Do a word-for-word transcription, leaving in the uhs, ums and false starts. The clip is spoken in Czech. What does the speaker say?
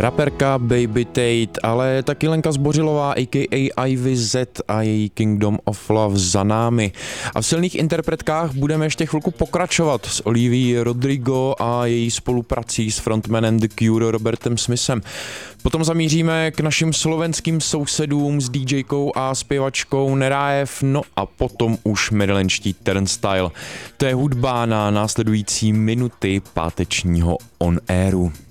Raperka Baby Tate, ale taky Lenka Zbořilová, a k a. Ivy Z a její Kingdom of Love za námi. A v silných interpretkách budeme ještě chvilku pokračovat s Olivií Rodrigo a její spoluprací s frontmanem The Cure Robertem Smithem. Potom zamíříme k našim slovenským sousedům s DJkou a zpěvačkou Nerajev, no a potom už marylandští Turnstile. To je hudba na následující minuty pátečního on airu.